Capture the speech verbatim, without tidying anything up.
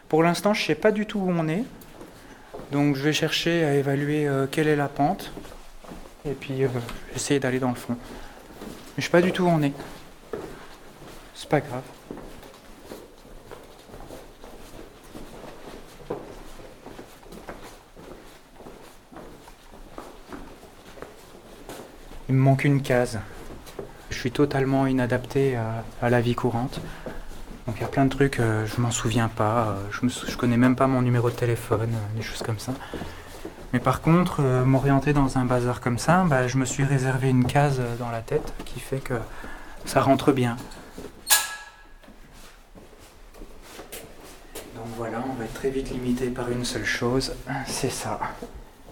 Pour l'instant, je ne sais pas du tout où on est. Donc je vais chercher à évaluer euh, quelle est la pente. Et puis euh, essayer d'aller dans le fond. Mais je sais pas du tout où on est. C'est pas grave. Il me manque une case. Je suis totalement inadapté à, à la vie courante. Donc il y a plein de trucs, euh, je m'en souviens pas. euh, je, me, sou- je connais même pas mon numéro de téléphone, euh, des choses comme ça. Mais par contre, euh, m'orienter dans un bazar comme ça, bah, je me suis réservé une case euh, dans la tête qui fait que ça rentre bien. Donc voilà, on va être très vite limité par une seule chose, c'est ça.